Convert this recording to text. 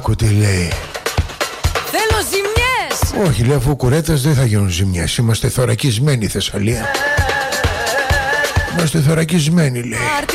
Άκου τι λέει. Θέλω ζημιές. Όχι, λέει, αφού κουρέτας δεν θα γίνουν ζημιές. Είμαστε θωρακισμένοι, Θεσσαλία. Είμαστε θωρακισμένοι, λέει.